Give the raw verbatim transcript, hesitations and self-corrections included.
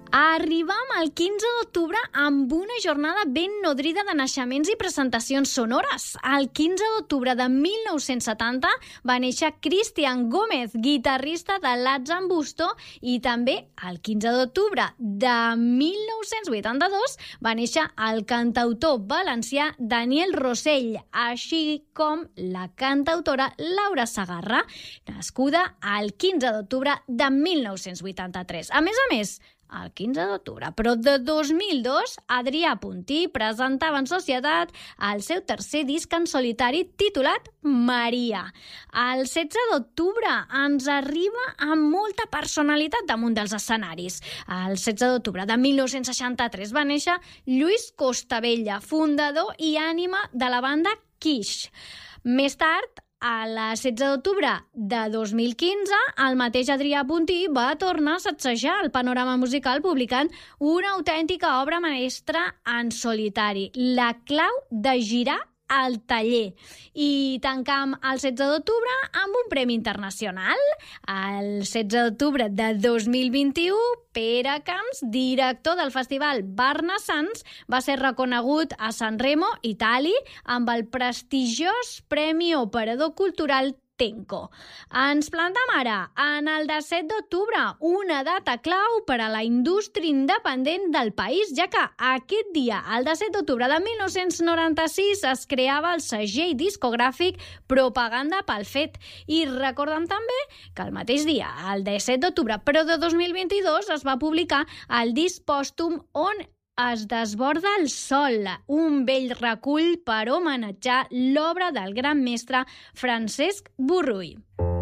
Arribam al quinze d'octubre amb una jornada ben nodrida de naixements i presentacions sonores. El quinze d'octubre de mil nou-cents setanta va néixer Cristian Gómez, guitarrista de Latz and Busto, i també el quinze d'octubre de mil nou-cents vuitanta-dos va néixer el cantautor valencià Daniel Rossell, així com la cantautora Laura Segarra, nascuda el quinze d'octubre de mil nou-cents vuitanta-tres. A més a més, el quinze d'octubre, però de dos mil dos, Adrià Puntí presentava en societat el seu tercer disc en solitari titulat Maria. El setze d'octubre ens arriba amb molta personalitat damunt dels escenaris. El setze d'octubre de mil nou-cents seixanta-tres va néixer Lluís Costabella, fundador i ànima de la banda Kish. Més tard, el setze d'octubre de dos mil quinze, el mateix Adrià Puntí va tornar a sacsejar el panorama musical publicant una autèntica obra mestra en solitari, La clau de girar al taller. I tancam el setze d'octubre amb un premi internacional. El setze d'octubre de dos mil vint-i-u, Pere Camps, director del festival Barna-Sants, va ser reconegut a San Remo, Itàlia, amb el prestigiós Premi Operador Cultural Tenco. Ens plantem ara en el disset d'octubre, una data clau per a la indústria independent del país, ja que aquest dia, el disset d'octubre de mil nou-cents noranta-sis, es creava el segell discogràfic Propaganda pel Fet. I recordem també que el mateix dia, el disset d'octubre, però de dos mil vint-i-dos, es va publicar el disc pòstum On es desborda el sol, un vell recull per homenatjar l'obra del gran mestre Francesc Burruy.